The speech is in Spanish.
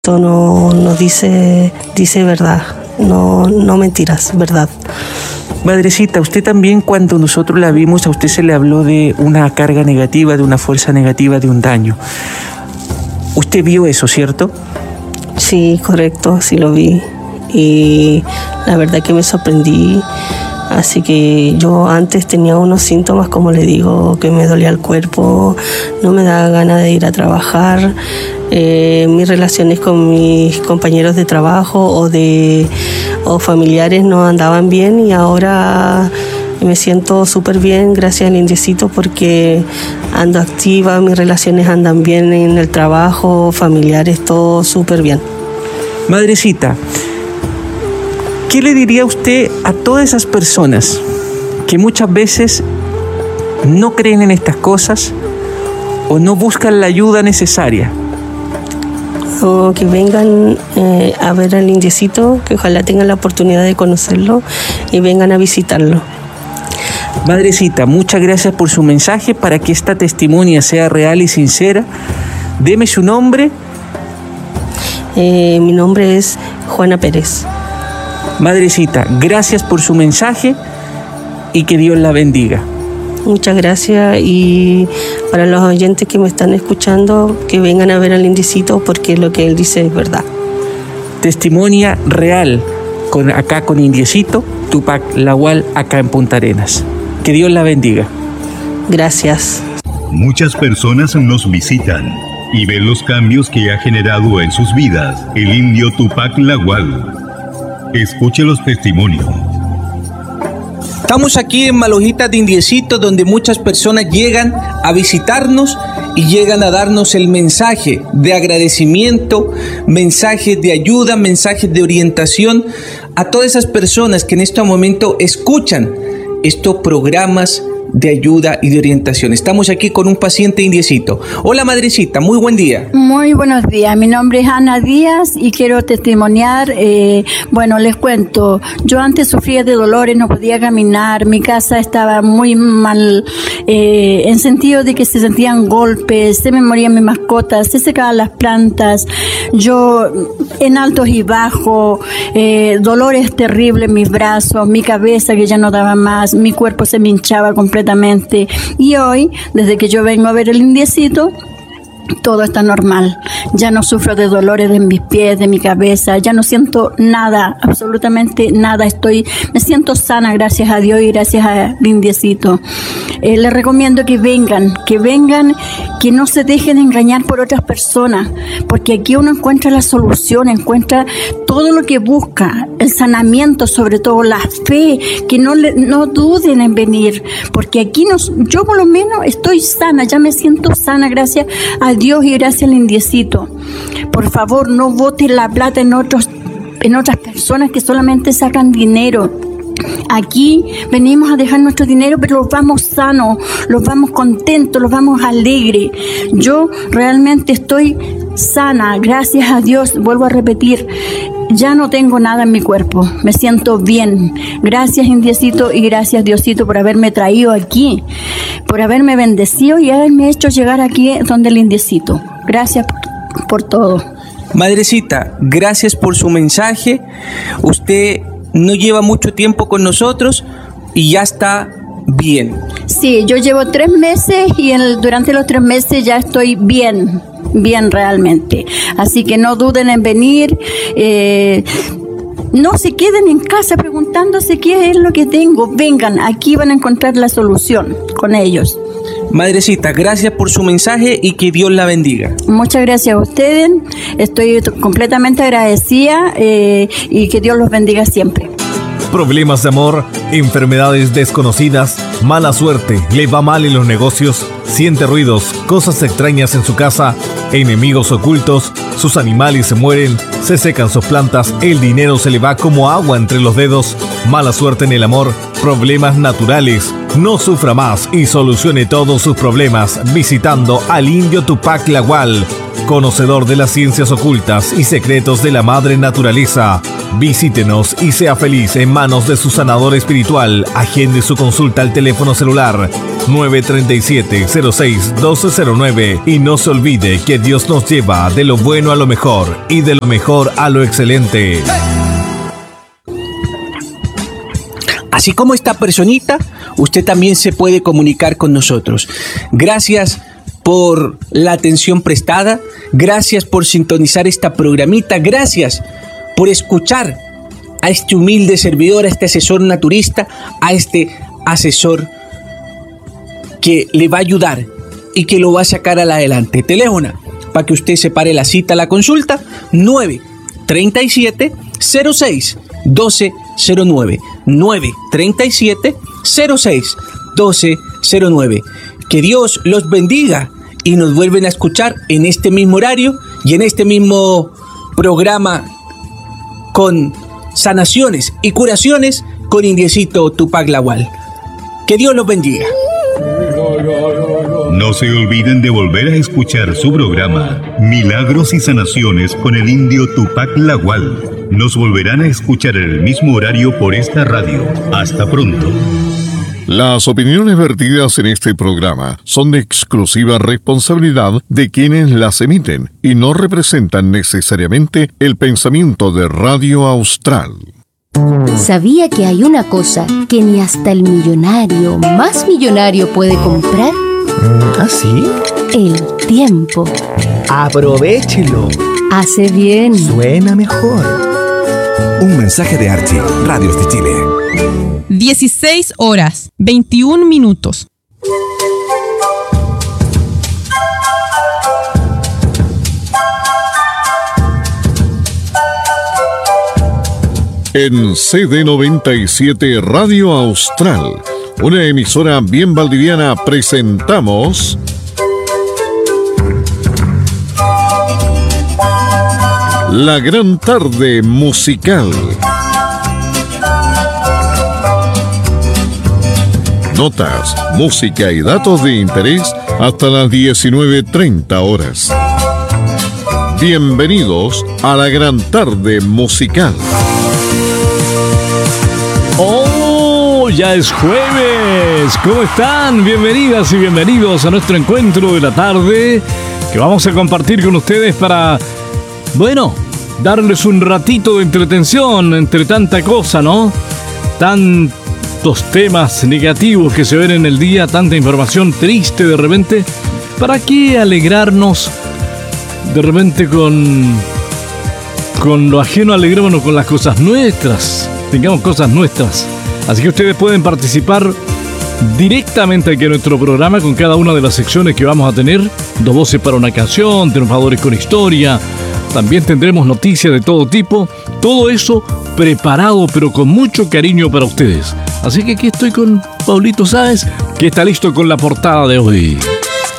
no dice verdad, no mentiras, verdad. Madrecita, usted también, cuando nosotros la vimos, a usted se le habló de una carga negativa, de una fuerza negativa, de un daño. ¿Usted vio eso, cierto? Sí, correcto, sí lo vi. Y la verdad que me sorprendí. Así que yo antes tenía unos síntomas, como le digo, que me dolía el cuerpo, no me daba ganas de ir a trabajar. Mis relaciones con mis compañeros de trabajo o familiares no andaban bien, y ahora me siento súper bien gracias al indiecito, porque ando activa, mis relaciones andan bien en el trabajo, familiares, todo súper bien. Madrecita, ¿qué le diría usted a todas esas personas que muchas veces no creen en estas cosas o no buscan la ayuda necesaria? O que vengan a ver al indiecito, que ojalá tengan la oportunidad de conocerlo y vengan a visitarlo. Madrecita, muchas gracias por su mensaje. Para que esta testimonia sea real y sincera, deme su nombre. Mi nombre es Juana Pérez. Madrecita, gracias por su mensaje y que Dios la bendiga. Muchas gracias, y para los oyentes que me están escuchando, que vengan a ver al indiecito, porque lo que él dice es verdad. Testimonia real acá con Indiecito Tupac Lawal, acá en Punta Arenas. Que Dios la bendiga. Gracias. Muchas personas nos visitan y ven los cambios que ha generado en sus vidas el indio Tupac Lawal. Escuche los testimonios. Estamos aquí en Malojitas de Indiecito, donde muchas personas llegan a visitarnos y llegan a darnos el mensaje de agradecimiento, mensajes de ayuda, mensajes de orientación a todas esas personas que en este momento escuchan estos programas de ayuda y de orientación. Estamos aquí con un paciente indiecito. Hola, madrecita, muy buen día. Muy buenos días, mi nombre es Ana Díaz y quiero testimoniar. Bueno, les cuento, yo antes sufría de dolores, no podía caminar, mi casa estaba muy mal, en sentido de que se sentían golpes, se me morían mis mascotas, se secaban las plantas, yo en altos y bajos, dolores terribles en mis brazos, mi cabeza que ya no daba más, mi cuerpo se me hinchaba completamente. Y hoy, desde que yo vengo a ver el indiecito, todo está normal. Ya no sufro de dolores de mis pies, de mi cabeza, ya no siento nada, absolutamente nada. Me siento sana, gracias a Dios y gracias al indiecito. Les recomiendo que vengan, que no se dejen engañar por otras personas, porque aquí uno encuentra la solución, encuentra todo lo que busca, el sanamiento, sobre todo la fe, que no duden en venir, porque aquí yo por lo menos estoy sana, ya me siento sana, gracias a Dios y gracias al indiecito. Por favor, no boten la plata en otras personas que solamente sacan dinero. Aquí venimos a dejar nuestro dinero, pero los vamos sanos, los vamos contentos, los vamos alegres. Yo realmente estoy sana, gracias a Dios, vuelvo a repetir, ya no tengo nada en mi cuerpo, me siento bien. Gracias, indiecito, y gracias, Diosito, por haberme traído aquí, por haberme bendecido y haberme hecho llegar aquí donde el indiecito. Gracias por todo. Madrecita, gracias por su mensaje. Usted no lleva mucho tiempo con nosotros y ya está bien. Sí, yo llevo 3 meses y durante los 3 meses ya estoy bien realmente. Así que no duden en venir. No se queden en casa preguntándose qué es lo que tengo. Vengan, aquí van a encontrar la solución con ellos. Madrecita, gracias por su mensaje y que Dios la bendiga. Muchas gracias a ustedes. Estoy completamente agradecida y que Dios los bendiga siempre. Problemas de amor, enfermedades desconocidas, mala suerte, le va mal en los negocios, siente ruidos, cosas extrañas en su casa, enemigos ocultos, sus animales se mueren, se secan sus plantas, el dinero se le va como agua entre los dedos, mala suerte en el amor, problemas naturales. No sufra más y solucione todos sus problemas visitando al indio Tupac Lawal. conocedor de las ciencias ocultas y secretos de la madre naturaleza. Visítenos y sea feliz en manos de su sanador espiritual. Agende su consulta al teléfono celular 937-06-1209 y no se olvide que Dios nos lleva de lo bueno a lo mejor y de lo mejor a lo excelente. Así como esta personita, usted también se puede comunicar con nosotros. Gracias por la atención prestada, gracias por sintonizar esta programita, gracias por escuchar a este humilde servidor, a este asesor naturista, a este asesor que le va a ayudar y que lo va a sacar adelante. Teléfono para que usted separe la cita a la consulta, 937-06-1209, 937-06-1209. Que Dios los bendiga y nos vuelven a escuchar en este mismo horario y en este mismo programa con sanaciones y curaciones con Indiecito Tupac Lawal. Que Dios los bendiga. No se olviden de volver a escuchar su programa Milagros y Sanaciones con el indio Tupac Lawal. Nos volverán a escuchar en el mismo horario por esta radio. Hasta pronto. Las opiniones vertidas en este programa son de exclusiva responsabilidad de quienes las emiten y no representan necesariamente el pensamiento de Radio Austral. ¿Sabía que hay una cosa que ni hasta el millonario más millonario puede comprar? ¿Ah, sí? El tiempo. Aprovéchelo. Hace bien. Suena mejor. Un mensaje de Archie, Radios de Chile. 16 horas, 21 minutos. En CD97 Radio Austral, una emisora bien valdiviana, presentamos La Gran Tarde Musical. Notas, música y datos de interés hasta las 19:30 horas. Bienvenidos a La Gran Tarde Musical. ¡Oh! Ya es jueves. ¿Cómo están? Bienvenidas y bienvenidos a nuestro encuentro de la tarde que vamos a compartir con ustedes para, bueno, darles un ratito de entretención entre tanta cosa, ¿no? Tantos temas negativos que se ven en el día, tanta información triste de repente. ¿Para qué alegrarnos de repente con lo ajeno? Alegrémonos con las cosas nuestras. Tengamos cosas nuestras. Así que ustedes pueden participar directamente aquí en nuestro programa con cada una de las secciones que vamos a tener. 2 voces para una canción, triunfadores con historia. También tendremos noticias de todo tipo. Todo eso preparado pero con mucho cariño para ustedes. Así que aquí estoy con Paulito Sáez, que está listo con la portada de hoy.